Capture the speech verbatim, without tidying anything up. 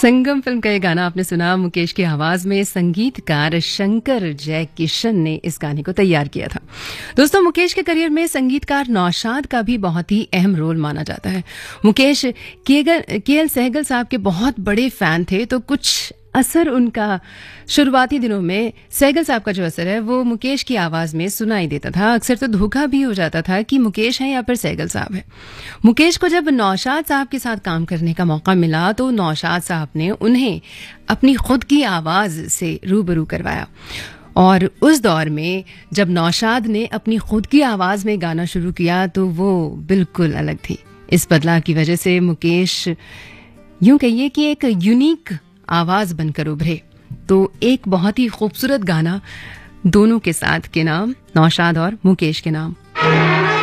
संगम film का ये गाना आपने सुना, मुकेश की आवाज में। संगीतकार शंकर जयकिशन ने इस गाने को तैयार किया था। दोस्तों, मुकेश के करियर में संगीतकार नौशाद का भी बहुत ही अहम रोल माना जाता है। मुकेश के एल सहगल साहब के बहुत बड़े फैन थे, तो कुछ असर उनका शुरुआती दिनों में सहगल साहब का जो असर है वो मुकेश की आवाज में सुनाई देता था। अक्सर तो धोखा भी हो जाता था कि मुकेश है या फिर सहगल साहब है। मुकेश को जब नौशाद साहब के साथ काम करने का मौका मिला तो नौशाद साहब ने उन्हें अपनी खुद की आवाज से रूबरू करवाया। और उस दौर में जब नौशाद ने अपनी खुद की आवाज में गाना शुरू किया तो वो बिल्कुल अलग थी। इस बदलाव की वजह से मुकेश यूं कहिए कि एक यूनिक आवाज बनकर उभरे। तो एक बहुत ही खूबसूरत गाना दोनों के साथ के नाम, नौशाद और मुकेश के नाम।